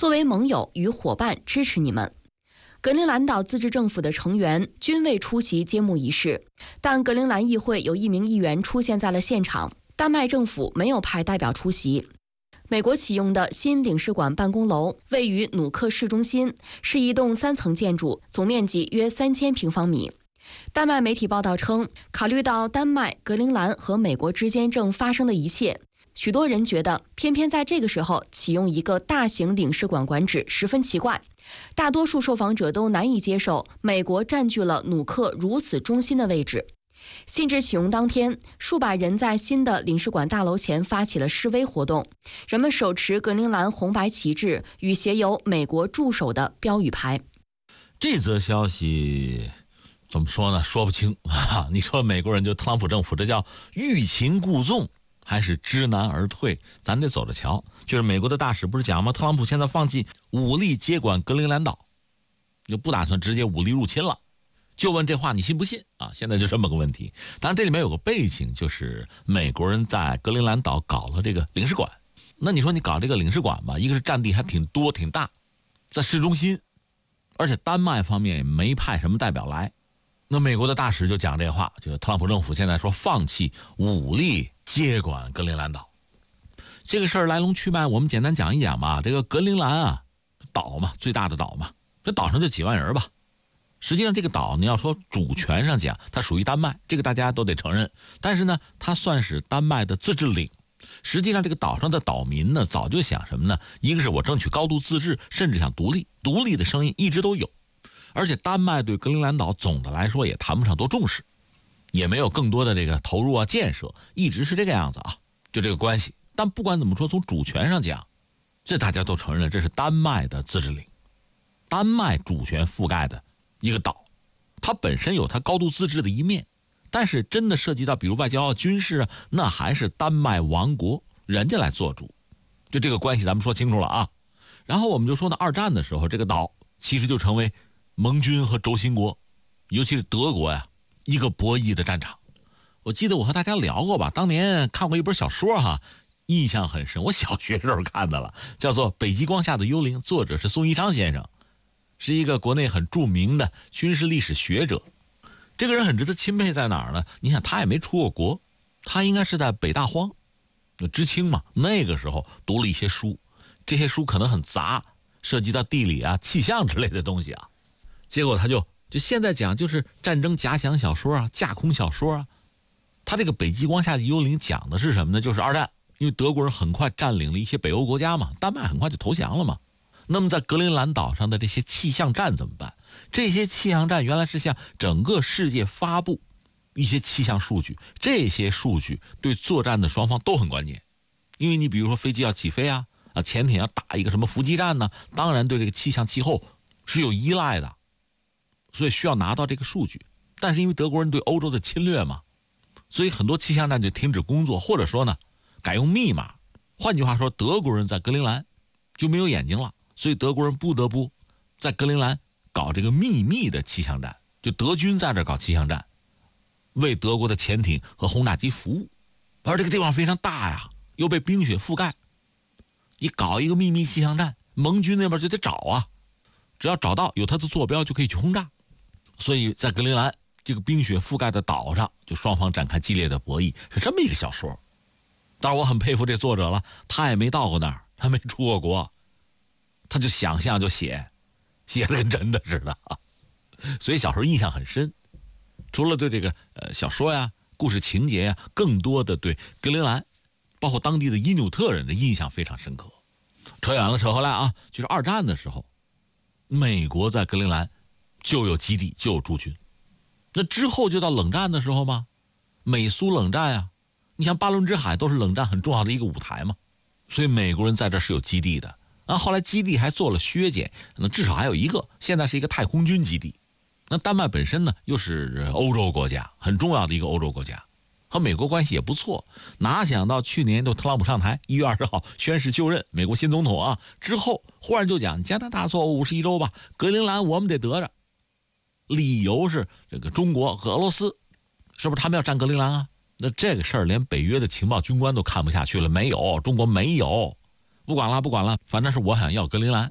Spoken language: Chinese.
作为盟友与伙伴支持你们。格陵兰岛自治政府的成员均未出席揭幕仪式，但格陵兰议会有1名议员出现在了现场，丹麦政府没有派代表出席。美国启用的新领事馆办公楼位于努克市中心，是一栋3层建筑，总面积约3000平方米。丹麦媒体报道称，考虑到丹麦、格陵兰和美国之间正发生的一切，许多人觉得偏偏在这个时候启用一个大型领事馆馆址十分奇怪。大多数受访者都难以接受美国占据了努克如此中心的位置。信制启用当天，数百人在新的领事馆大楼前发起了示威活动，人们手持格陵兰红白旗帜与写有美国驻守的标语牌。 这则消息怎么说呢？说不清啊！你说美国人就特朗普政府，这叫欲擒故纵还是知难而退？咱得走着瞧。就是美国的大使不是讲吗？特朗普现在放弃武力接管格陵兰岛，就不打算直接武力入侵了。就问这话你信不信啊？现在就这么个问题。当然这里面有个背景，就是美国人在格陵兰岛搞了这个领事馆。那你说你搞这个领事馆吧，一个是占地还挺多挺大，在市中心，而且丹麦方面也没派什么代表来。那美国的大使就讲这话，就是特朗普政府现在说放弃武力接管格陵兰岛。这个事儿来龙去脉我们简单讲一讲吧。这个格陵兰啊，岛嘛，最大的岛嘛，这岛上就几万人吧。实际上这个岛你要说主权上讲它属于丹麦，这个大家都得承认，但是呢它算是丹麦的自治领。实际上这个岛上的岛民呢早就想什么呢？一个是我争取高度自治，甚至想独立，独立的声音一直都有。而且丹麦对格陵兰岛总的来说也谈不上多重视，也没有更多的这个投入啊建设，一直是这个样子啊，就这个关系。但不管怎么说，从主权上讲，这大家都承认这是丹麦的自治领，丹麦主权覆盖的一个岛，它本身有它高度自治的一面，但是真的涉及到比如外交啊、军事啊，那还是丹麦王国人家来做主。就这个关系咱们说清楚了啊。然后我们就说呢，二战的时候这个岛其实就成为盟军和轴心国，尤其是德国呀，一个博弈的战场。我记得我和大家聊过吧，当年看过一本小说哈，印象很深，我小学时候看的了，叫做《北极光下的幽灵》，作者是宋一昌先生，是一个国内很著名的军事历史学者。这个人很值得钦佩在哪儿呢？你想他也没出过国，他应该是在北大荒知青嘛，那个时候读了一些书，这些书可能很杂，涉及到地理啊、气象之类的东西啊。结果他就现在讲就是战争假想小说啊、架空小说啊。他这个《北极光下的幽灵》讲的是什么呢？就是二战，因为德国人很快占领了一些北欧国家嘛，丹麦很快就投降了嘛。那么在格陵兰岛上的这些气象站怎么办？这些气象站原来是向整个世界发布一些气象数据，这些数据对作战的双方都很关键。因为你比如说飞机要起飞啊，潜艇要打一个什么伏击战呢，当然对这个气象气候是有依赖的，所以需要拿到这个数据。但是因为德国人对欧洲的侵略嘛，所以很多气象站就停止工作，或者说呢改用密码。换句话说，德国人在格陵兰就没有眼睛了，所以德国人不得不在格陵兰搞这个秘密的气象站，就德军在这搞气象站，为德国的潜艇和轰炸机服务。而这个地方非常大呀，又被冰雪覆盖，你搞一个秘密气象站，盟军那边就得找啊，只要找到有它的坐标就可以去轰炸。所以在格陵兰这个冰雪覆盖的岛上，就双方展开激烈的博弈，是这么一个小说。当然我很佩服这作者了，他也没到过那儿，他没出过国，他就想象就写得跟真的似的，所以小时候印象很深。除了对这个小说呀、故事情节呀，更多的对格陵兰包括当地的因纽特人的印象非常深刻。扯远了，扯回来啊，就是二战的时候，美国在格陵兰就有基地，就有驻军。那之后就到冷战的时候嘛，美苏冷战呀，你像巴伦支海都是冷战很重要的一个舞台嘛，所以美国人在这是有基地的。后来基地还做了削减，那至少还有一个，现在是一个太空军基地。那丹麦本身呢又是欧洲国家，很重要的一个欧洲国家，和美国关系也不错。哪想到去年就特朗普上台1月20号宣誓就任美国新总统啊，之后忽然就讲加拿大做51州吧，格陵兰我们得得着，理由是这个中国和俄罗斯是不是他们要占格陵兰啊？那这个事儿连北约的情报军官都看不下去了，没有，中国没有，不管了，反正是我想要格陵兰。